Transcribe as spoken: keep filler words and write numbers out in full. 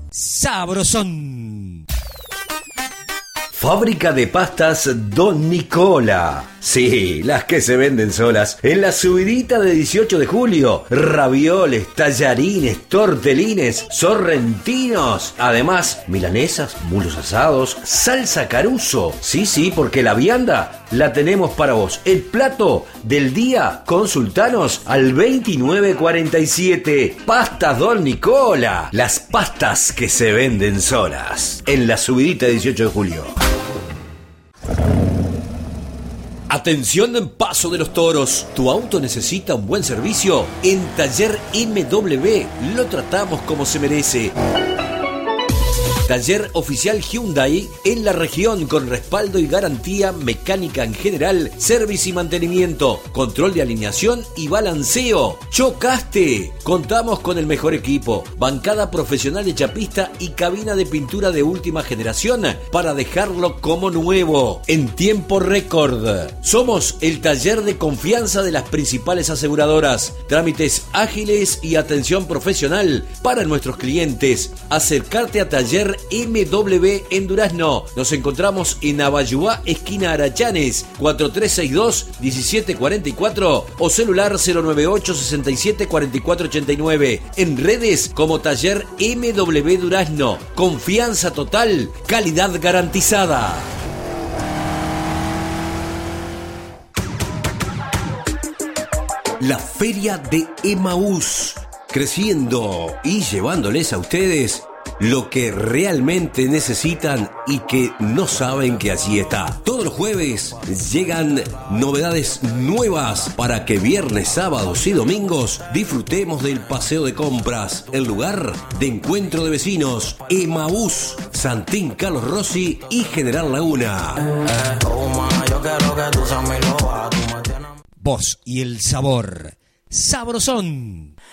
Sabrosón. Fábrica de pastas Don Nicola. Sí, las que se venden solas. En la subidita de dieciocho de julio. Ravioles, tallarines, tortelines, sorrentinos. Además, milanesas, mulos asados, salsa caruso. Sí, sí, porque la vianda la tenemos para vos. El plato del día, consultanos al veintinueve cuarenta y siete. Pastas Don Nicola. Las pastas que se venden solas. En la subidita de dieciocho de julio. Atención en Paso de los Toros. ¿Tu auto necesita un buen servicio? En Taller M W lo tratamos como se merece. Taller oficial Hyundai en la región con respaldo y garantía mecánica en general, servicio y mantenimiento, control de alineación y balanceo. ¿Chocaste? Contamos con el mejor equipo, bancada profesional de chapista y cabina de pintura de última generación para dejarlo como nuevo, en tiempo récord. Somos el taller de confianza de las principales aseguradoras. Trámites ágiles y atención profesional para nuestros clientes. Acercarte a Taller M W en Durazno. Nos encontramos en Abayuá, esquina Arachanes, cuatro tres seis dos, uno siete cuatro cuatro o celular cero nueve ocho, seis siete cuatro cuatro ocho nueve. En redes como Taller M W Durazno. Confianza total, calidad garantizada. La Feria de Emaús, creciendo y llevándoles a ustedes lo que realmente necesitan y que no saben que allí está. Todos los jueves llegan novedades nuevas para que viernes, sábados y domingos disfrutemos del paseo de compras, el lugar de encuentro de vecinos, Emaús, Santín Carlos Rossi y General Laguna. Voz y el sabor. Sabrosón.